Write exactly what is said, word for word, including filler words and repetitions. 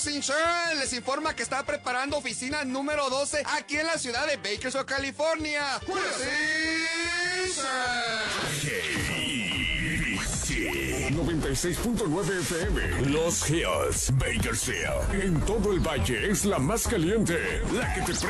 House Insurance les informa que está preparando oficina número doce aquí en la ciudad de Bakersfield, California. noventa y seis punto nueve F M. Los Hills, Bakersfield. En todo el valle es la más caliente, la que te